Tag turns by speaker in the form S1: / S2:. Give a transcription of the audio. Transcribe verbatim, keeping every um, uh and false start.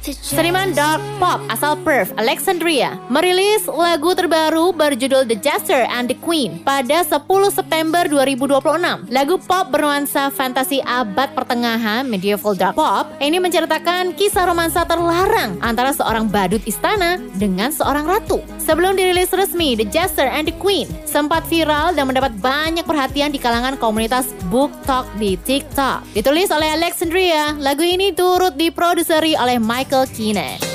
S1: Seniman dark pop asal Perth, Alexandria, merilis lagu terbaru berjudul The Jester and the Queen pada sepuluh September dua ribu dua puluh enam. Lagu pop bernuansa fantasi abad pertengahan medieval dark pop ini menceritakan kisah romansa terlarang antara seorang badut istana dengan seorang ratu. Sebelum dirilis resmi, The Jester and the Queen sempat viral dan mendapat banyak perhatian di kalangan komunitas book talk di TikTok. Ditulis oleh Alexandria, lagu ini turut diproduseri oleh Michael Kinney.